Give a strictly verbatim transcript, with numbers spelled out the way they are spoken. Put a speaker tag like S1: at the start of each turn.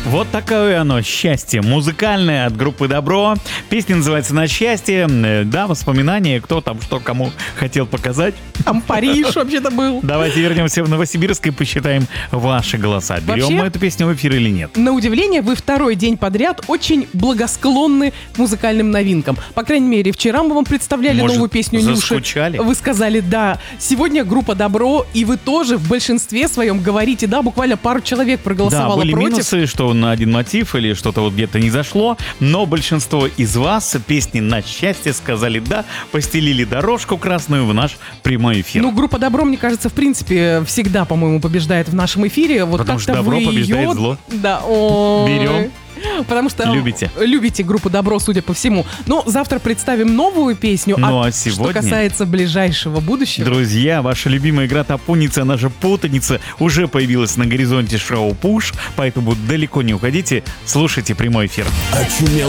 S1: Вот такое оно счастье музыкальное от группы «Добро». Песня называется «На счастье». Да, воспоминания, кто там что кому хотел показать.
S2: Там Париж вообще-то был.
S1: Давайте вернемся в Новосибирск и посчитаем ваши голоса. Берем
S2: Вообще,
S1: мы эту песню в эфир или нет?
S2: На удивление, вы второй день подряд очень благосклонны к музыкальным новинкам. По крайней мере, вчера мы вам представляли
S1: Может,
S2: новую песню Нюши.
S1: заскучали?
S2: Вы сказали «да». Сегодня группа «Добро», и вы тоже в большинстве своем говорите «да». Буквально пару человек проголосовало
S1: Да, были
S2: против.
S1: минусы, что на один мотив или что-то вот где-то не зашло, но большинство из вас песни «На счастье» сказали «да», постелили дорожку красную в наш прямой эфир.
S2: Ну, группа «Добро», мне кажется, в принципе, всегда, по-моему, побеждает в нашем эфире. Вот
S1: Потому
S2: как-то
S1: что добро
S2: вы
S1: побеждает
S2: ее...
S1: зло.
S2: Да, ой.
S1: Берем.
S2: Потому что
S1: Любите.
S2: любите группу «Добро», судя по всему. Но завтра представим новую песню.
S1: Ну,
S2: а,
S1: а сегодня,
S2: что касается ближайшего будущего...
S1: друзья, ваша любимая игра «Топуница», она же путаница, уже появилась на горизонте шоу «Пуш», поэтому далеко не уходите, слушайте прямой эфир.
S3: Очумелый